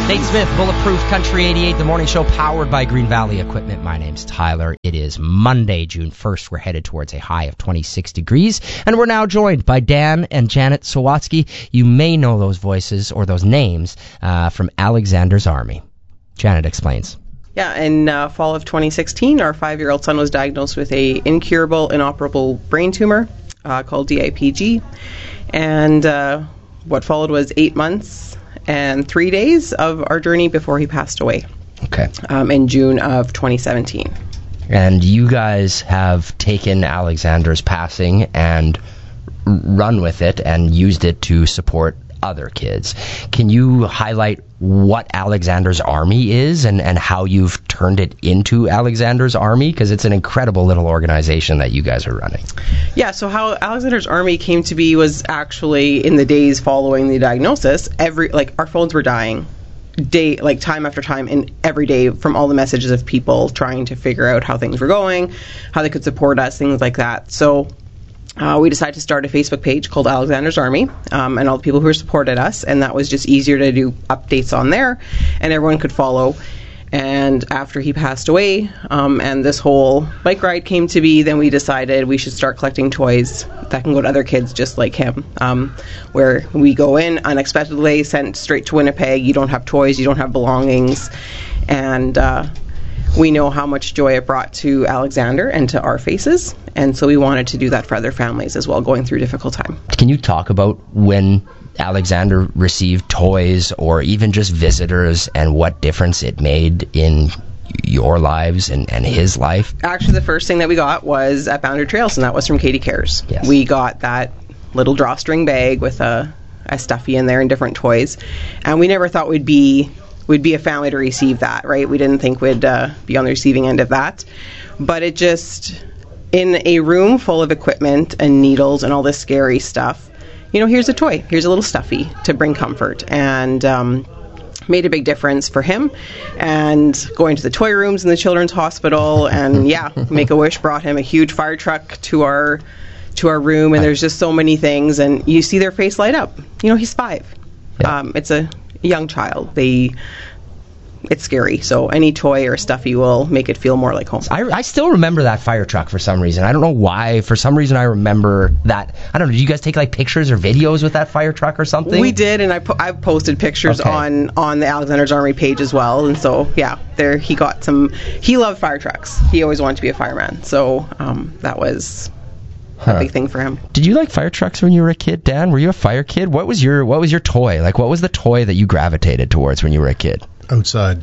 Nate Smith, Bulletproof Country 88, the morning show powered by Green Valley Equipment. My name's Tyler. It is Monday, June 1st. We're headed towards a high of 26 degrees, and we're now joined by Dan and Janet Sawatsky. You may know those voices or those names from Alexander's Army. Janet explains. Yeah, in fall of 2016, our 5-year-old son was diagnosed with a incurable, inoperable brain tumor called DIPG, and what followed was 8 months and 3 days of our journey before he passed away. Okay. In June of 2017. And you guys have taken Alexander's passing and run with it and used it to support other kids. Can you highlight what Alexander's Army is and how you've turned it into Alexander's Army? Because it's an incredible little organization that you guys are running. Yeah, so how Alexander's Army came to be was actually in the days following the diagnosis, our phones were dying. Time after time, and every day, from all the messages of people trying to figure out how things were going, how they could support us, things like that. So we decided to start a Facebook page called Alexander's Army, and all the people who supported us, and that was just easier to do updates on there, and everyone could follow. And after he passed away, and this whole bike ride came to be, then we decided we should start collecting toys that can go to other kids just like him, where we go in unexpectedly, sent straight to Winnipeg. You don't have toys, you don't have belongings, and we know how much joy it brought to Alexander and to our faces, and so we wanted to do that for other families as well, going through a difficult time. Can you talk about when Alexander received toys or even just visitors and what difference it made in your lives and his life? Actually, the first thing that we got was at Boundary Trails, and that was from Katie Cares. Yes. We got that little drawstring bag with a stuffy in there and different toys, and we never thought we'd be a family to receive that, right? We didn't think we'd be on the receiving end of that. But it just, in a room full of equipment and needles and all this scary stuff, here's a toy, here's a little stuffy to bring comfort. And made a big difference for him. And going to the toy rooms in the Children's Hospital, and Make-A-Wish brought him a huge fire truck to our room, and there's just so many things, and you see their face light up. He's 5. Yeah. It's a young child. It's scary, so any toy or stuffy will make it feel more like home. I still remember that fire truck for some reason. I don't know why. For some reason, I remember that. I don't know. Did you guys take pictures or videos with that fire truck or something? We did, and I've posted pictures on the Alexander's Army page as well. And so, there he got some. He loved fire trucks. He always wanted to be a fireman. So that was a big thing for him. Did you like fire trucks when you were a kid, Dan? Were you a fire kid? What was your toy? What was the toy that you gravitated towards when you were a kid? Outside.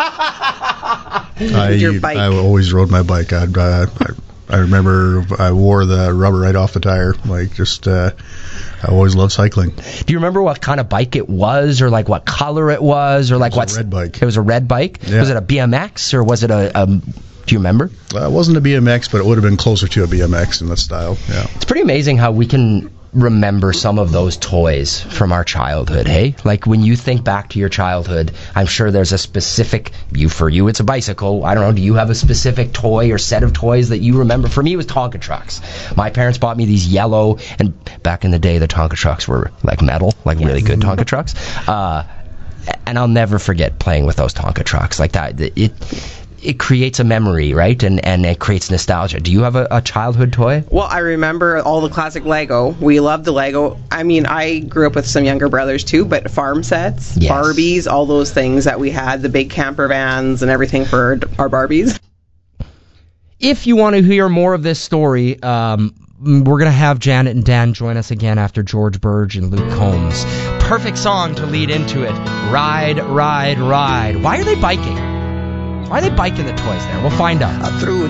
Your bike. I always rode my bike. I remember I wore the rubber right off the tire. I always loved cycling. Do you remember what kind of bike it was, or what color it was, or It was a red bike. It was a red bike? Yeah. Was it a BMX, or was it do you remember? It wasn't a BMX, but it would have been closer to a BMX in the style. Yeah. It's pretty amazing how we can remember some of those toys from our childhood, hey? When you think back to your childhood, I'm sure there's a specific, for you it's a bicycle, I don't know, do you have a specific toy or set of toys that you remember? For me, it was Tonka trucks. My parents bought me these yellow, and back in the day, the Tonka trucks were metal, really good Tonka trucks. And I'll never forget playing with those Tonka trucks like that. It creates a memory, right? And it creates nostalgia. Do you have a childhood toy? Well, I remember all the classic Lego. We loved the Lego. I grew up with some younger brothers too, but farm sets, yes. Barbies, all those things that we had, the big camper vans and everything for our Barbies. If you want to hear more of this story, we're going to have Janet and Dan join us again after George Burge and Luke Combs. Perfect song to lead into it. Ride, ride, ride. Why are they biking? Why are they biking the toys there? We'll find out. I threw